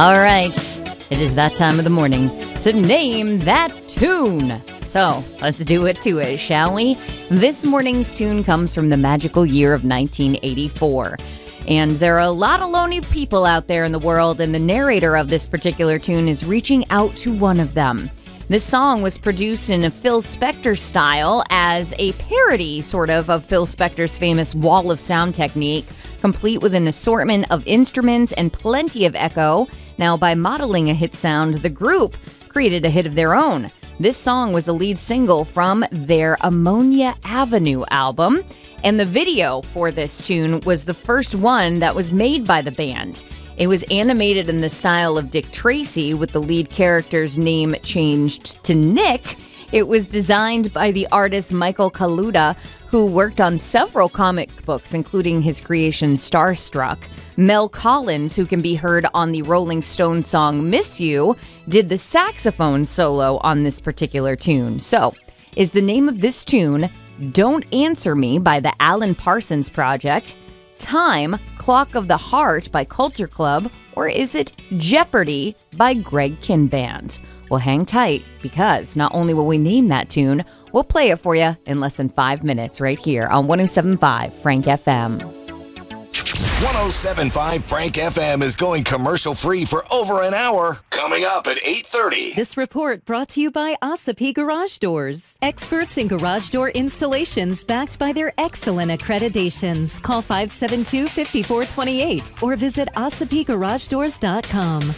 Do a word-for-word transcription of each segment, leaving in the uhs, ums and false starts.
All right, it is that time of the morning to name that tune. So let's do it to it, shall we? This morning's tune comes from the magical year of nineteen eighty-four. And there are a lot of lonely people out there in the world, and the narrator of this particular tune is reaching out to one of them. This song was produced in a Phil Spector style as a parody, sort of, of Phil Spector's famous wall of sound technique, complete with an assortment of instruments and plenty of echo. Now, by modeling a hit sound, the group created a hit of their own. This song was the lead single from their Ammonia Avenue album, and the video for this tune was the first one that was made by the band. It was animated in the style of Dick Tracy, with the lead character's name changed to Nick. It was designed by the artist Michael Kaluta, who worked on several comic books, including his creation Starstruck. Mel Collins, who can be heard on the Rolling Stones song Miss You, did the saxophone solo on this particular tune. So, is the name of this tune Don't Answer Me by the Alan Parsons Project, Time, Clock of the Heart by Culture Club, or is it Jeopardy by Greg Kinband? Well, hang tight, because not only will we name that tune, we'll play it for you in less than five minutes right here on one oh seven point five Frank F M. one oh seven point five Frank F M is going commercial-free for over an hour. Coming up at eight thirty. This report brought to you by Ossipee Garage Doors. Experts in garage door installations backed by their excellent accreditations. Call five seven two, five four two eight or visit ossipee garage doors dot com.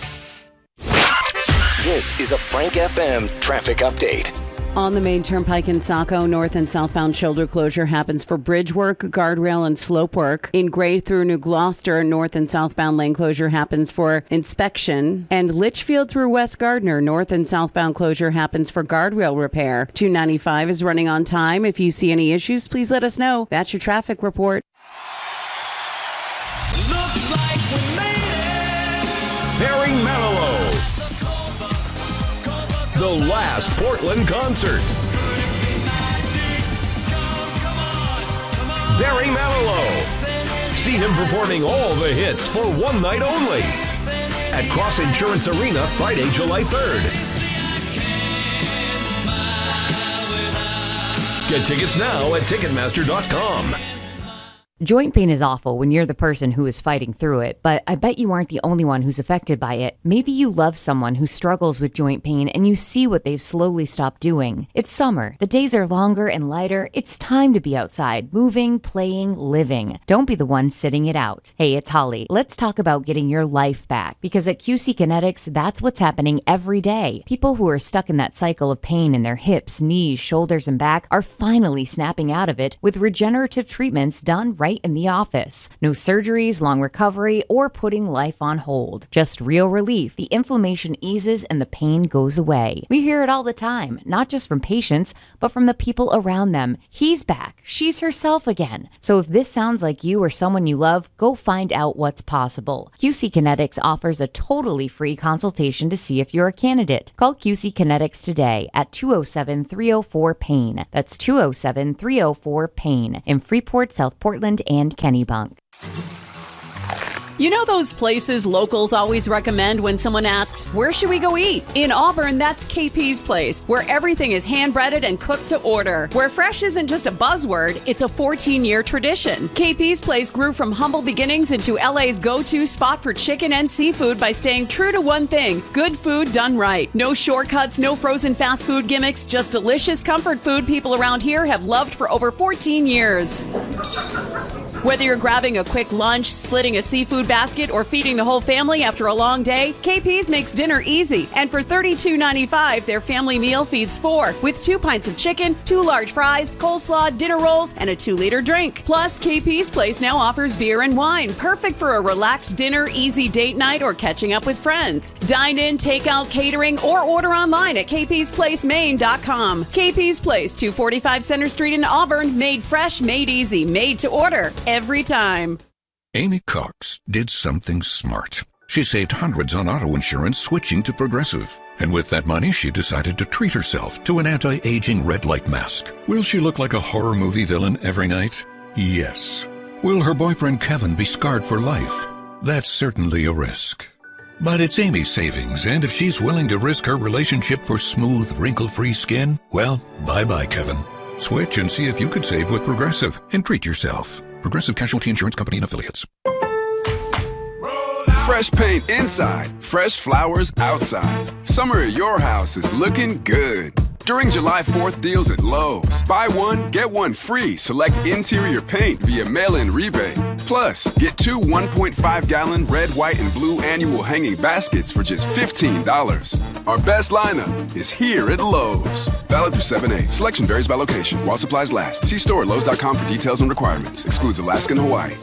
This is a Frank F M traffic update. On the main turnpike in Saco, north and southbound shoulder closure happens for bridge work, guardrail, and slope work. In Gray through New Gloucester, north and southbound lane closure happens for inspection. And Litchfield through West Gardner, north and southbound closure happens for guardrail repair. two ninety-five is running on time. If you see any issues, please let us know. That's your traffic report. Looks like we made it. Barry Manilow. The last Portland concert. Barry Manilow. See him performing all the hits for one night only at Cross Insurance Arena Friday, July third. Get tickets now at Ticketmaster dot com. Joint pain is awful when you're the person who is fighting through it, but I bet you aren't the only one who's affected by it. Maybe you love someone who struggles with joint pain and you see what they've slowly stopped doing. It's summer. The days are longer and lighter. It's time to be outside, moving, playing, living. Don't be the one sitting it out. Hey, it's Holly. Let's talk about getting your life back, because at Q C Kinetics, that's what's happening every day. People who are stuck in that cycle of pain in their hips, knees, shoulders, and back are finally snapping out of it with regenerative treatments done right in the office. No surgeries, long recovery, or putting life on hold. Just real relief. The inflammation eases and the pain goes away. We hear it all the time, not just from patients, but from the people around them. He's back. She's herself again. So if this sounds like you or someone you love, go find out what's possible. Q C Kinetics offers a totally free consultation to see if you're a candidate. Call Q C Kinetics today at two oh seven, three oh four, PAIN. That's two oh seven, three oh four, PAIN in Freeport, South Portland, and Kennebunk. You know those places locals always recommend when someone asks, where should we go eat? In Auburn, that's K P's Place, where everything is hand-breaded and cooked to order. Where fresh isn't just a buzzword, it's a fourteen-year tradition. K P's Place grew from humble beginnings into L A's go-to spot for chicken and seafood by staying true to one thing: good food done right. No shortcuts, no frozen fast food gimmicks, just delicious comfort food people around here have loved for over fourteen years. Whether you're grabbing a quick lunch, splitting a seafood basket, or feeding the whole family after a long day, K P's makes dinner easy. And for thirty-two ninety-five, their family meal feeds four, with two pints of chicken, two large fries, coleslaw, dinner rolls, and a two-liter drink. Plus, K P's Place now offers beer and wine, perfect for a relaxed dinner, easy date night, or catching up with friends. Dine in, take out, catering, or order online at k p's place maine dot com. K P's Place, two forty-five Center Street in Auburn, made fresh, made easy, made to order. Every time. Amy Cox did something smart. She saved hundreds on auto insurance switching to Progressive. And with that money, she decided to treat herself to an anti-aging red light mask. Will she look like a horror movie villain every night? Yes. Will her boyfriend Kevin be scarred for life? That's certainly a risk. But it's Amy's savings, and if she's willing to risk her relationship for smooth, wrinkle-free skin, well, bye-bye, Kevin. Switch and see if you could save with Progressive and treat yourself. Progressive Casualty Insurance Company and Affiliates. Fresh paint inside, fresh flowers outside. Summer at your house is looking good. During July fourth deals at Lowe's, buy one, get one free. Select interior paint via mail-in rebate. Plus, get two one point five gallon red, white, and blue annual hanging baskets for just fifteen dollars. Our best lineup is here at Lowe's. Valid through seven eight. Selection varies by location. While supplies last. See store at lowes dot com for details and requirements. Excludes Alaska and Hawaii.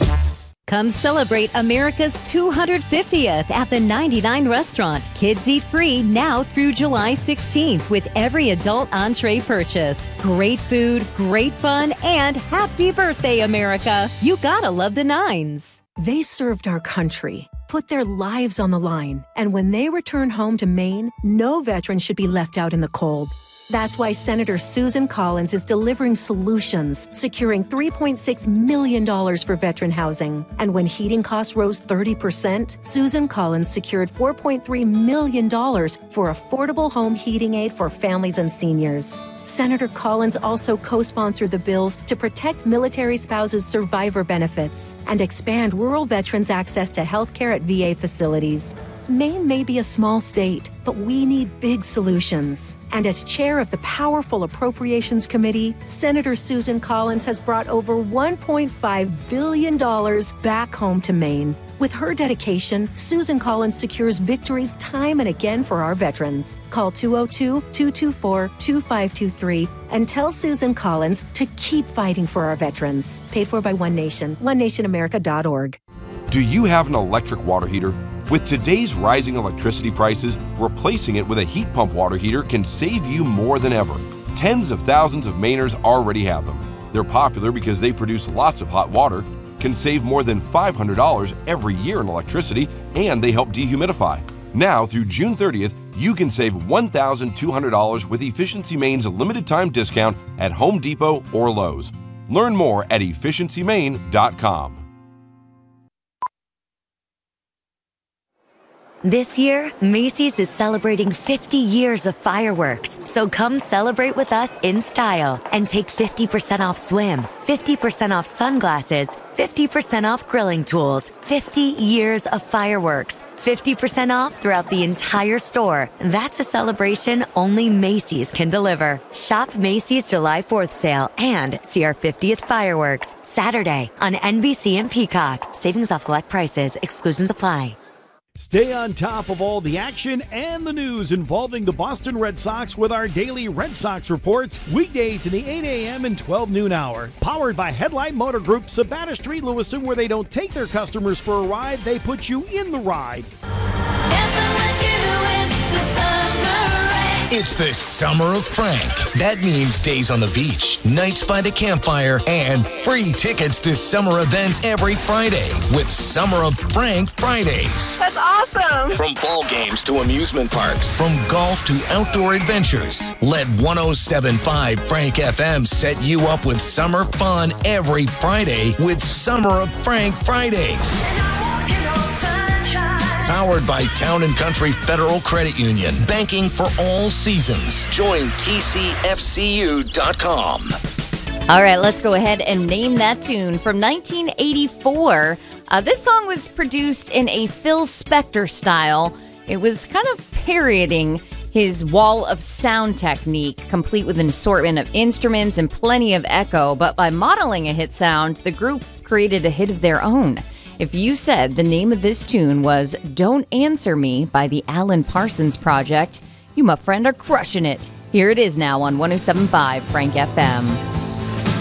Come celebrate America's two hundred fiftieth at the ninety-nine Restaurant. Kids eat free now through July sixteenth with every adult entree purchased. Great food, great fun, and happy birthday, America. You gotta love the Nines. They served our country, put their lives on the line, and when they return home to Maine, no veteran should be left out in the cold. That's why Senator Susan Collins is delivering solutions, securing three point six million dollars for veteran housing. And when heating costs rose thirty percent, Susan Collins secured four point three million dollars for affordable home heating aid for families and seniors. Senator Collins also co-sponsored the bills to protect military spouses' survivor benefits and expand rural veterans' access to health care at V A facilities. Maine may be a small state, but we need big solutions. And as chair of the powerful Appropriations Committee, Senator Susan Collins has brought over one point five billion dollars back home to Maine. With her dedication, Susan Collins secures victories time and again for our veterans. Call two oh two, two two four, two five two three and tell Susan Collins to keep fighting for our veterans. Paid for by One Nation, one nation america dot org. Do you have an electric water heater? With today's rising electricity prices, replacing it with a heat pump water heater can save you more than ever. Tens of thousands of Mainers already have them. They're popular because they produce lots of hot water, can save more than five hundred dollars every year in electricity, and they help dehumidify. Now, through June thirtieth, you can save one thousand two hundred dollars with Efficiency Maine's limited time discount at Home Depot or Lowe's. Learn more at efficiency maine dot com. This year, Macy's is celebrating fifty years of fireworks, so come celebrate with us in style and take fifty percent off swim, fifty percent off sunglasses, fifty percent off grilling tools, fifty years of fireworks, fifty percent off throughout the entire store. That's a celebration only Macy's can deliver. Shop Macy's July fourth sale and see our fiftieth fireworks Saturday on N B C and Peacock. Savings off select prices. Exclusions apply. Stay on top of all the action and the news involving the Boston Red Sox with our daily Red Sox reports, weekdays in the eight a.m. and twelve noon hour. Powered by Headlight Motor Group, Sabata Street, Lewiston, where they don't take their customers for a ride, they put you in the ride. It's the Summer of Frank. That means days on the beach, nights by the campfire, and free tickets to summer events every Friday with Summer of Frank Fridays. That's awesome. From ball games to amusement parks, from golf to outdoor adventures, let one oh seven point five Frank F M set you up with summer fun every Friday with Summer of Frank Fridays. Powered by Town and Country Federal Credit Union. Banking for all seasons. Join T C F C U dot com. All right, let's go ahead and name that tune. From nineteen eighty-four, uh, this song was produced in a Phil Spector style. It was kind of parodying his wall of sound technique, complete with an assortment of instruments and plenty of echo. But by modeling a hit sound, the group created a hit of their own. If you said the name of this tune was Don't Answer Me by the Alan Parsons Project, you, my friend, are crushing it. Here it is now on one oh seven point five Frank F M.